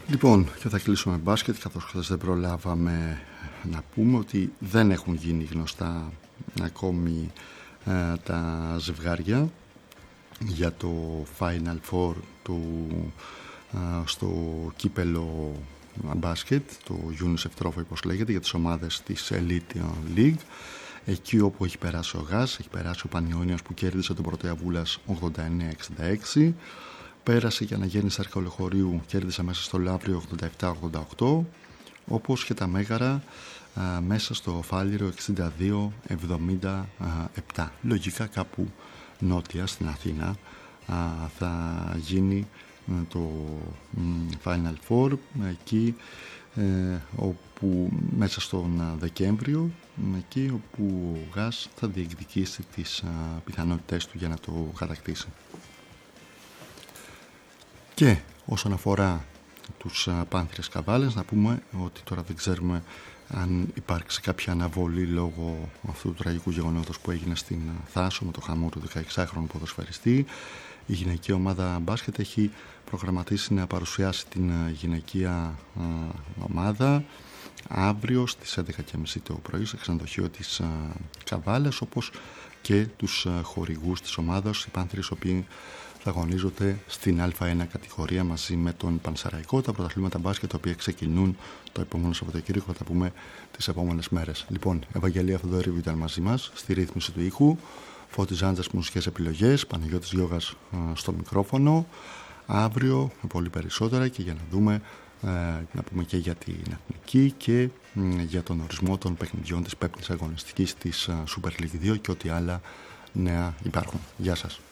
Λοιπόν, και θα κλείσουμε με μπάσκετ, καθώς χθες δεν προλάβαμε να πούμε ότι δεν έχουν γίνει γνωστά ακόμη τα ζευγάρια για το Final Four στο κύπελο μπάσκετ, το UNICEF Trophy όπως λέγεται, για τις ομάδες της Elite League. Εκεί όπου έχει περάσει ο ΓΑΣ, έχει περάσει ο Πανιόνιος που κέρδισε τον Πρωτεαβούλας 89-66. Πέρασε και Αναγέννης Αρχαιολοχωρίου, κέρδισε μέσα στο Λαύριο 87-88, όπως και τα Μέγαρα μέσα στο Φάληρο 62-77. Λογικά κάπου νότια στην Αθήνα θα γίνει το Final Four, εκεί όπου μέσα στον Δεκέμβριο, εκεί όπου ο ΓΑΣ θα διεκδικήσει τις πιθανότητες του για να το κατακτήσει. Και όσον αφορά τους Πάνθυρες Καβάλες, να πούμε ότι τώρα δεν ξέρουμε αν υπάρξει κάποια αναβολή λόγω αυτού του τραγικού γεγονότος που έγινε στην Θάσο με το χαμό του 16χρονου ποδοσφαιριστή. Η γυναικεία ομάδα μπάσκετ έχει προγραμματίσει να παρουσιάσει την γυναικεία ομάδα αύριο στις 11.30 το πρωί σε ξενοδοχείο της Καβάλας, όπως και τους χορηγούς της ομάδας, οι Πάνθυρες, οι οποίοι θα αγωνίζονται στην Α1 κατηγορία μαζί με τον Πανσεραϊκό. Τα πρωταθλήματα μπάσκετ τα οποία ξεκινούν το επόμενο Σαββατοκύριακο, θα τα πούμε τις επόμενες μέρες. Λοιπόν, Ευαγγελία Θοδωρίου ήταν μαζί μας στη ρύθμιση του ήχου, Φώτης Ζάντζας μουσικές επιλογές, Παναγιώτης Γιώγας στο μικρόφωνο. Αύριο με πολύ περισσότερα και για να δούμε, να πούμε και για την εθνική και για τον ορισμό των παιχνιδιών της πέμπτης αγωνιστικής της Super League 2 και ό,τι άλλα νέα υπάρχουν. Γεια σας.